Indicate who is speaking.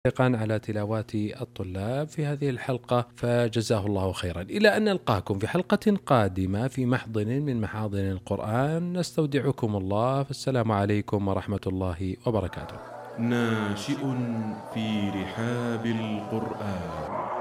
Speaker 1: على تلاوات الطلاب في هذه الحلقة، فجزاه الله خيرا. إلى أن نلقاكم في حلقة قادمة في محضن من محاضن القرآن، نستودعكم الله، فالسلام عليكم ورحمة الله وبركاته.
Speaker 2: ناشئ في رحاب القرآن.